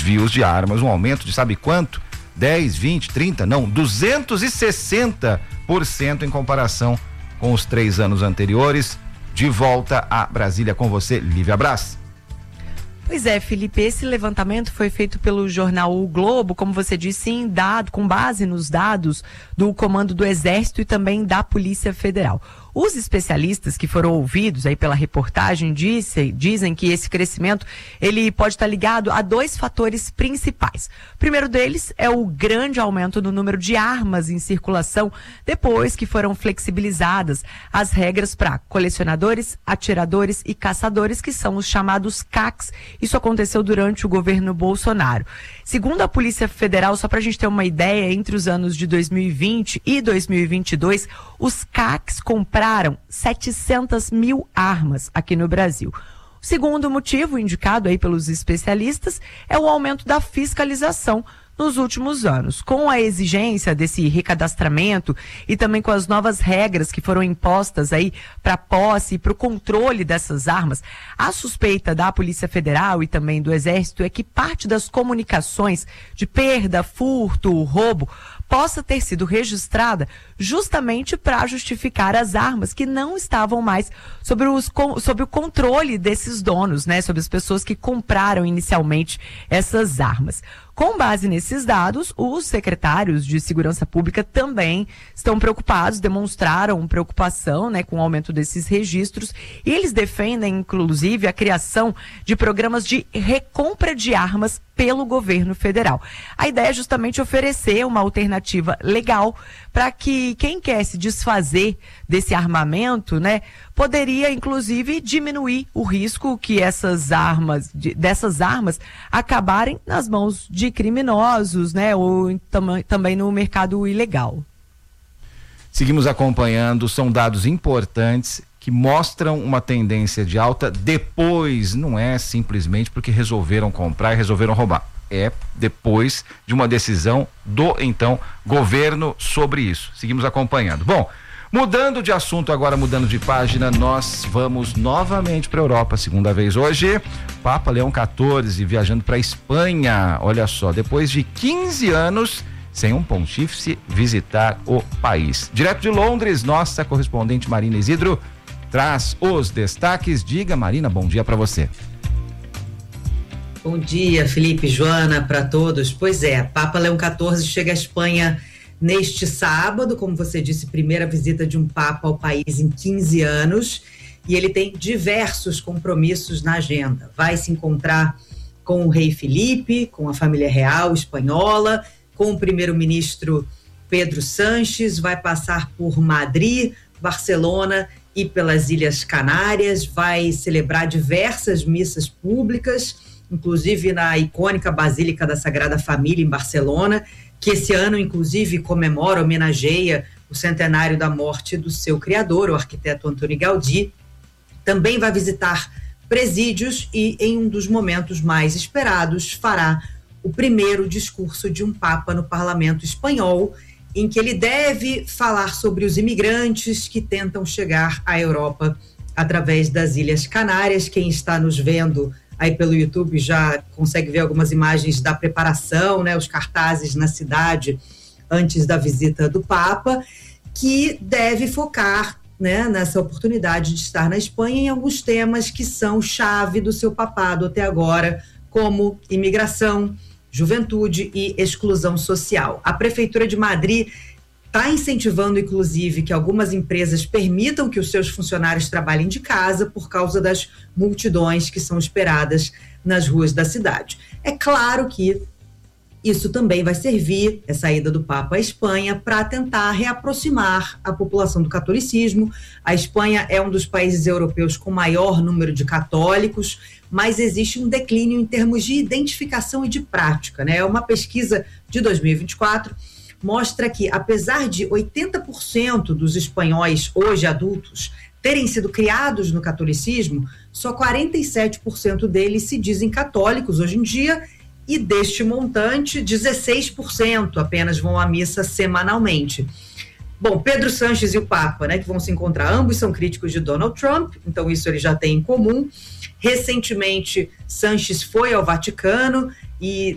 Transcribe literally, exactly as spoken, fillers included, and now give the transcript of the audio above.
desvios de armas, um aumento de sabe quanto? dez, vinte, trinta, não, duzentos e sessenta por cento em comparação com os três anos anteriores. De volta a Brasília com você, Lívia Braz. Pois é, Felipe, esse levantamento foi feito pelo jornal O Globo, como você disse, em dado, com base nos dados do Comando do Exército e também da Polícia Federal. Os especialistas que foram ouvidos aí pela reportagem disse, dizem que esse crescimento ele pode estar ligado a dois fatores principais. O primeiro deles é o grande aumento no número de armas em circulação depois que foram flexibilizadas as regras para colecionadores, atiradores e caçadores, que são os chamados C A Cs. Isso aconteceu durante o governo Bolsonaro. Segundo a Polícia Federal, só para a gente ter uma ideia, entre os anos de dois mil e vinte e dois mil e vinte e dois, os C A Cs compraram setecentas mil armas aqui no Brasil. O segundo motivo, indicado aí pelos especialistas, é o aumento da fiscalização nos últimos anos. Com a exigência desse recadastramento e também com as novas regras que foram impostas aí para a posse e para o controle dessas armas, a suspeita da Polícia Federal e também do Exército é que parte das comunicações de perda, furto, roubo possa ter sido registrada justamente para justificar as armas que não estavam mais sobre, os, sobre o controle desses donos, né? Sobre as pessoas que compraram inicialmente essas armas. Com base nesses dados, os secretários de Segurança Pública também estão preocupados, demonstraram preocupação, né, com o aumento desses registros, e eles defendem, inclusive, a criação de programas de recompra de armas pelo governo federal. A ideia é justamente oferecer uma alternativa legal para que quem quer se desfazer desse armamento, né, poderia, inclusive, diminuir o risco que essas armas, de, dessas armas acabarem nas mãos de criminosos, né, ou tam, também no mercado ilegal. Seguimos acompanhando, são dados importantes que mostram uma tendência de alta depois, não é simplesmente porque resolveram comprar e resolveram roubar. É depois de uma decisão do, então, governo sobre isso. Seguimos acompanhando. Bom, mudando de assunto agora, mudando de página, nós vamos novamente para a Europa, segunda vez hoje. Papa Leão quatorze viajando para a Espanha. Olha só, depois de quinze anos sem um pontífice visitar o país. Direto de Londres, nossa correspondente Marina Isidro traz os destaques. Diga, Marina, bom dia para você. Bom dia, Felipe, Joana, para todos. Pois é, Papa Leão quatorze chega à Espanha neste sábado, como você disse, primeira visita de um Papa ao país em quinze anos, e ele tem diversos compromissos na agenda. Vai se encontrar com o rei Felipe, com a família real espanhola, com o primeiro-ministro Pedro Sánchez, vai passar por Madrid, Barcelona e pelas Ilhas Canárias, vai celebrar diversas missas públicas, inclusive na icônica Basílica da Sagrada Família em Barcelona, que esse ano, inclusive, comemora, homenageia o centenário da morte do seu criador, o arquiteto Antoni Gaudí. Também vai visitar presídios e, em um dos momentos mais esperados, fará o primeiro discurso de um Papa no Parlamento espanhol, em que ele deve falar sobre os imigrantes que tentam chegar à Europa através das Ilhas Canárias. Quem está nos vendo aí pelo YouTube já consegue ver algumas imagens da preparação, né, os cartazes na cidade antes da visita do Papa, que deve focar, né, nessa oportunidade de estar na Espanha em alguns temas que são chave do seu papado até agora, como imigração, juventude e exclusão social. A Prefeitura de Madrid está incentivando, inclusive, que algumas empresas permitam que os seus funcionários trabalhem de casa por causa das multidões que são esperadas nas ruas da cidade. É claro que isso também vai servir, essa ida do Papa à Espanha, para tentar reaproximar a população do catolicismo. A Espanha é um dos países europeus com maior número de católicos, mas existe um declínio em termos de identificação e de prática, né? Uma pesquisa de dois mil e vinte e quatro mostra que, apesar de oitenta por cento dos espanhóis hoje adultos terem sido criados no catolicismo, só quarenta e sete por cento deles se dizem católicos hoje em dia, e deste montante, dezesseis por cento apenas vão à missa semanalmente. Bom, Pedro Sánchez e o Papa, né, que vão se encontrar, ambos são críticos de Donald Trump, então isso eles já têm em comum. Recentemente, Sánchez foi ao Vaticano e